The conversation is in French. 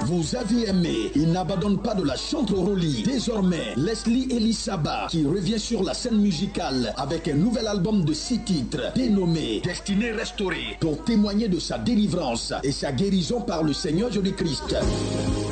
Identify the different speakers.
Speaker 1: vous avez aimé. Il n'abandonne pas de la chanterolie. Désormais, Leslie Elisaba qui revient sur la scène musicale avec un nouvel album de 6 titres dénommé Destinée restaurée pour témoigner de sa délivrance et sa guérison par le Seigneur Jésus-Christ.